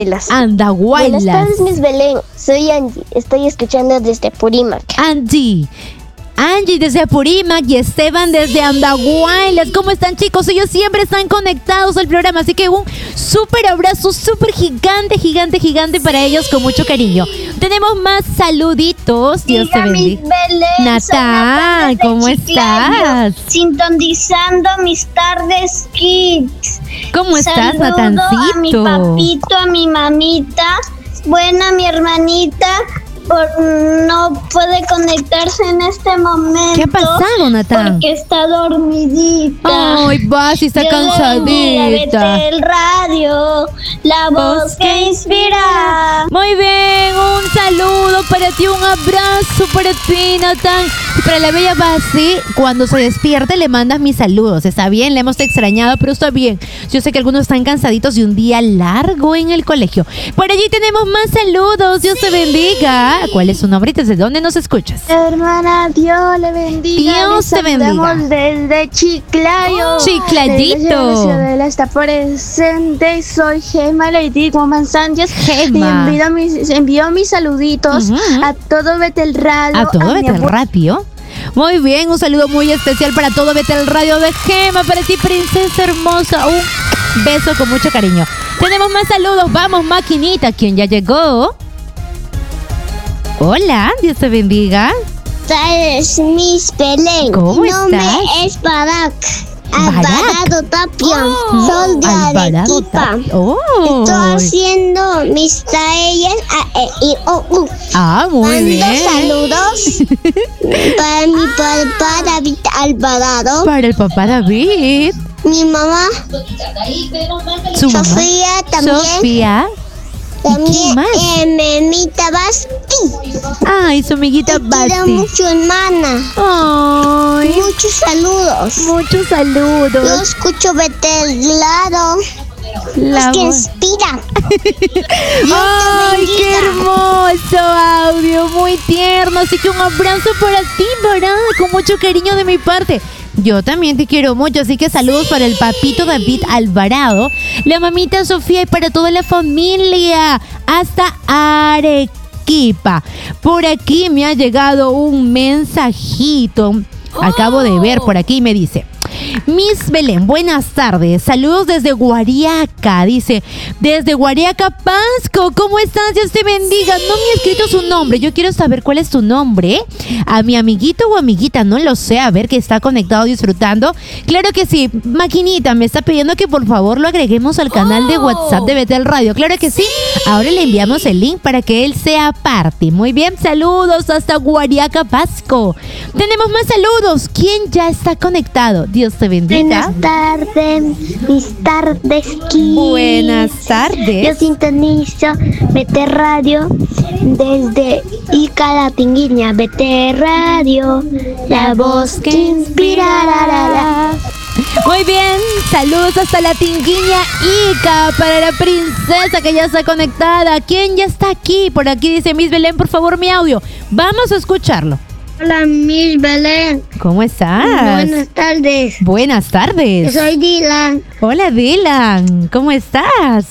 Andahuaylas. Buenas tardes, Miss Belén. Soy Angie. Estoy escuchando desde Apurímac. Angie desde Apurímac y Esteban desde Andahuaylas. ¿Cómo están, chicos? Ellos siempre están conectados al programa, así que un súper abrazo, súper gigante para ellos, con mucho cariño. Tenemos más saluditos. Dios te bendiga. Natán, ¿cómo estás? Sintonizando mis tardes kids. ¿Cómo estás, Natancito? A mi papito, a mi mamita. Buena, mi hermanita. No puede conectarse en este momento. ¿Qué ha pasado, Natán? Porque está dormidita. Ay, va, si está cansadita. Vete el radio, la voz que inspira. Muy bien, un saludo para ti, un abrazo para ti, Natán. Y para la bella Basi, cuando se despierte le mandas mis saludos. Está bien, le hemos extrañado, pero está bien. Yo sé que algunos están cansaditos de un día largo en el colegio. Por allí tenemos más saludos. Dios te bendiga. ¿Cuál es su nombre y desde dónde nos escuchas? Hermana, Dios le bendiga. Dios te bendiga. Desde Chiclayo. Chiclayito. La está presente. Soy Gema Lady Woman Sánchez. Gema. Envío mis saluditos a todo Betel Radio. ¿A todo Betel Radio? Muy bien, un saludo muy especial para todo Betel Radio de Gema. Para ti, princesa hermosa. Un beso con mucho cariño. Tenemos más saludos. Vamos, maquinita. ¿Quién ya llegó? Hola, Dios te bendiga. Es Miss Belén. ¿Cómo Mi nombre estás? es Barak. Alvarado Tapia. Soy de Arequipa. Estoy haciendo mis tareas y muy bien. Mando saludos para mi papá David Alvarado. Para el papá David. Mi mamá. Su mamá. Sofía también. Sofía. También más? Memita Basti. Ay, su amiguita Te quiero Basti. mucho, hermana. Ay, Muchos saludos. muchos saludos. Yo escucho Betel Lado. La Es que voz. inspira. Ay, qué hermoso audio, muy tierno. Así que un abrazo para ti, Bará, con mucho cariño de mi parte. Yo también te quiero mucho, así que saludos para el papito David Alvarado, la mamita Sofía y para toda la familia hasta Arequipa. Por aquí me ha llegado un mensajito. Acabo de ver por aquí, me dice: Miss Belén, buenas tardes. Saludos desde Guariaca. Dice, desde Guariaca, Pasco. ¿Cómo estás? Dios te bendiga. No me ha escrito su nombre. Yo quiero saber cuál es tu nombre. A mi amiguito o amiguita, no lo sé. A ver, que está conectado disfrutando. Claro que sí. Maquinita, me está pidiendo que por favor lo agreguemos al canal de WhatsApp de Betel Radio. Claro que sí. Ahora le enviamos el link para que él sea parte. Muy bien. Saludos hasta Guariaca, Pasco. Tenemos más saludos. ¿Quién ya está conectado? Dios te bendiga. Buenas tardes, mis tardes kids. Buenas tardes. Yo sintonizo Betel Radio desde Ica la Tinguiña. Betel Radio, la voz que inspirará. Muy bien, saludos hasta la Tinguiña Ica para la princesa que ya está conectada. ¿Quién ya está aquí? Por aquí dice Miss Belén, por favor, mi audio. Vamos a escucharlo. Hola, Miss Belén. ¿Cómo estás? Buenas tardes. Buenas tardes. Soy Dylan. Hola, Dylan. ¿Cómo estás?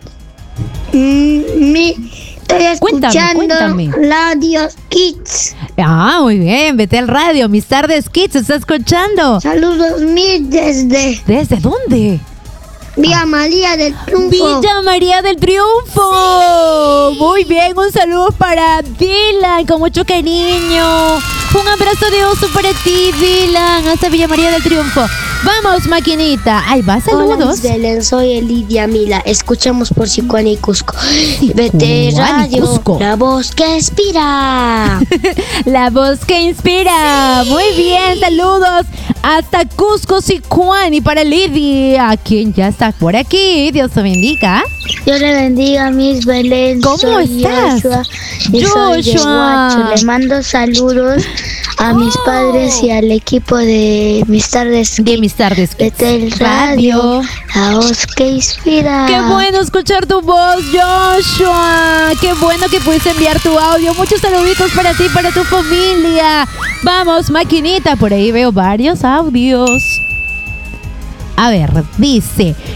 Estoy escuchando Cuéntame. Radio Kids. Muy bien, vete al radio. Mis tardes, Kids, ¿está escuchando? Saludos, Miss, desde ¿Desde dónde? Villa María del Triunfo. Villa María del Triunfo. Muy bien, un saludo para Dylan con mucho cariño. Un abrazo de oso para ti, Dylan, hasta Villa María del Triunfo. Vamos, maquinita. Ahí va, saludos. Hola, Miss Belén, soy Elidia Mila. Escuchamos por Sicuani y Cusco. Vete Sicuani, Radio, Cusco. la voz que inspira. La voz que inspira. Muy bien, saludos hasta Cusco, Sicuani para Lidia, quien ya está por aquí. Dios te bendiga. Dios le bendiga, Miss Belén. ¿Cómo soy estás? Joshua, y soy de Huacho. Le mando saludos a mis padres y al equipo de Mis Tardes. De Mis Tardes Betel Radio, la voz que inspira. Qué bueno escuchar tu voz, Joshua. Qué bueno que pudiste enviar tu audio. Muchos saluditos para ti, para tu familia. Vamos, maquinita, por ahí veo varios audios. A ver, dice: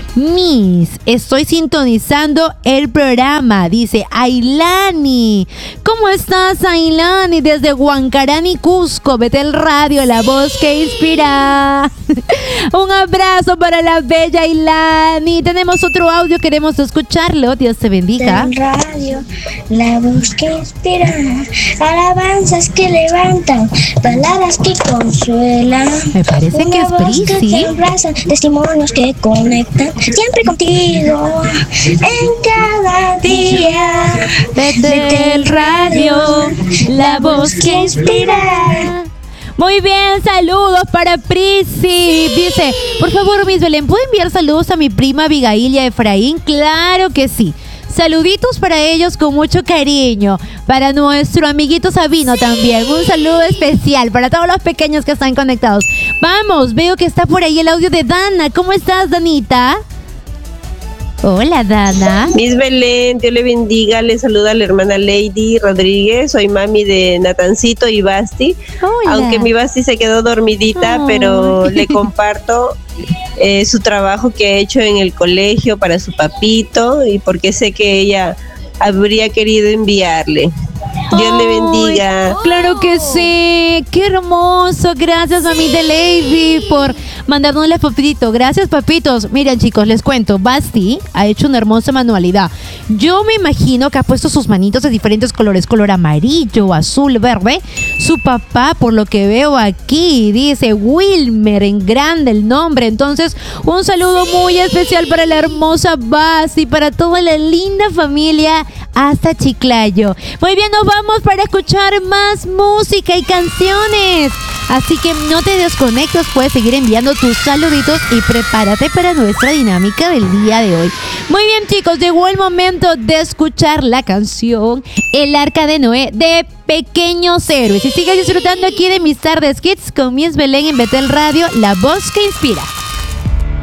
Miss, estoy sintonizando el programa, dice Ailani. ¿Cómo estás, Ailani? Desde Huancarani, Cusco, Betel Radio, la voz que inspira. Un abrazo para la bella Ailani. Tenemos otro audio, queremos escucharlo. Dios te bendiga. Betel Radio, la voz que inspira, alabanzas que levantan, palabras que consuelan. Me parece que es Prisi. Testimonios que conectan, siempre contigo, en cada día. Betel Radio, la voz que inspira. Muy bien, saludos para Prisi. Dice, por favor, Miss Belén, ¿puedo enviar saludos a mi prima Abigail y a Efraín? Claro que sí. Saluditos para ellos con mucho cariño. Para nuestro amiguito Sabino también. Un saludo especial para todos los pequeños que están conectados. Vamos, veo que está por ahí el audio de Dana. ¿Cómo estás, Danita? Hola, Dana. Miss Belén, Dios le bendiga. Le saluda a la hermana Lady Rodríguez. Soy mami de Natancito y Basti. Hola. Aunque mi Basti se quedó dormidita, pero le comparto su trabajo que ha hecho en el colegio para su papito y porque sé que ella habría querido enviarle. Dios le bendiga. Claro que sí, qué hermoso. Gracias a mi de Lady por mandarnos la fotito. Gracias, papitos. Miren, chicos, les cuento, Basti ha hecho una hermosa manualidad. Yo me imagino que ha puesto sus manitos de diferentes colores, color amarillo, azul, verde. Su papá, por lo que veo aquí, dice Wilmer en grande el nombre. Entonces, un saludo muy especial para la hermosa Basti, para toda la linda familia hasta Chiclayo. Muy bien, nos vamos para escuchar más música y canciones. Así que no te desconectes, puedes seguir enviando tus saluditos y prepárate para nuestra dinámica del día de hoy. Muy bien, chicos, llegó el momento de escuchar la canción El Arca de Noé de Pequeños Héroes. Y sigue disfrutando aquí de mis tardes kids con Miss Belén en Betel Radio, la voz que inspira.